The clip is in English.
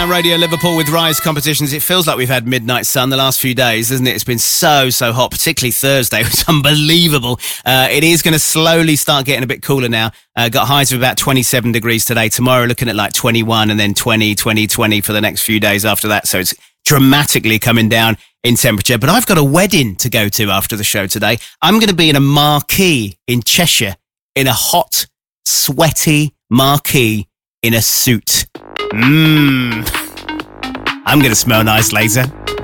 Radio Liverpool with Rise competitions. It feels like we've had midnight sun the last few days, doesn't it? It's been so hot, particularly Thursday. It's unbelievable. It is going to slowly start getting a bit cooler now. Got highs of about 27 degrees today. Tomorrow looking at like 21 and then 20 for the next few days after that. So it's dramatically coming down in temperature. But I've got a wedding to go to after the show today. I'm going to be in a marquee in Cheshire, in a hot, sweaty marquee in a suit. I'm going to smell nice later.